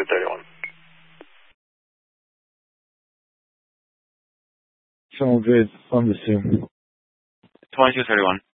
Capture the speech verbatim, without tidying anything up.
two thirty-one. Sound good. On the Zoom. twenty-two thirty-one.